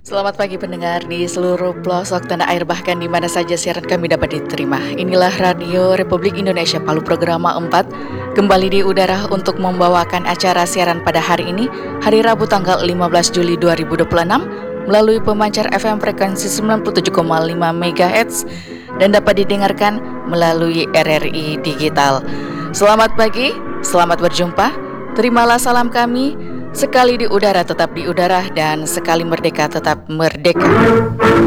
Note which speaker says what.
Speaker 1: Selamat pagi pendengar di seluruh pelosok tanah air bahkan di mana saja siaran kami dapat diterima. Inilah Radio Republik Indonesia Palu Programa 4 kembali di udara untuk membawakan acara siaran pada hari ini, hari Rabu tanggal 15 Juli 2026 melalui pemancar FM frekuensi 97,5 MHz dan dapat didengarkan melalui RRI Digital. Selamat pagi, selamat berjumpa. Terimalah salam kami. Sekali di udara tetap di udara dan sekali merdeka tetap merdeka.